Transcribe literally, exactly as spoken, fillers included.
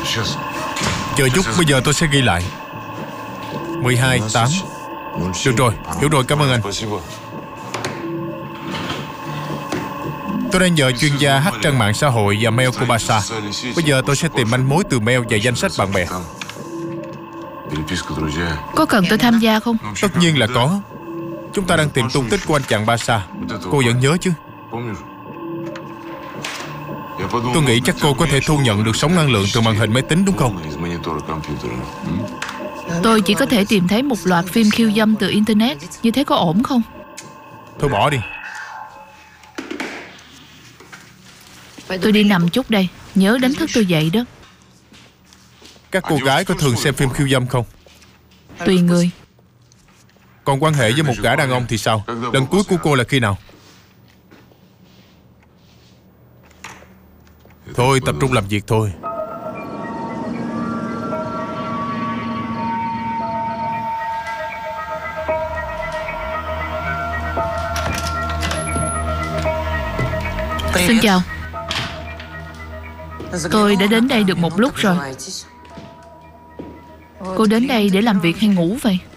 Chờ chút, bây giờ tôi sẽ ghi lại. Mười hai, tám. Được rồi, hiểu rồi, cảm ơn anh. Tôi đang nhờ chuyên gia hack trang mạng xã hội và mail của Barca. Bây giờ tôi sẽ tìm manh mối từ mail và danh sách bạn bè. Có cần tôi tham gia không? Tất nhiên là có. Chúng ta đang tìm tung tích của anh chàng Barca. Cô vẫn nhớ chứ? Tôi nghĩ chắc cô có thể thu nhận được sóng năng lượng từ màn hình máy tính đúng không? Tôi chỉ có thể tìm thấy một loạt phim khiêu dâm từ Internet. Như thế có ổn không? Thôi bỏ đi. Tôi đi nằm chút đây. Nhớ đánh thức tôi dậy đó. Các cô gái có thường xem phim khiêu dâm không? Tùy người. Còn quan hệ với một gã đàn ông thì sao? Lần cuối của cô là khi nào? Thôi, tập trung làm việc thôi. Xin chào. Tôi đã đến đây được một lúc rồi. Cô đến đây để làm việc hay ngủ vậy?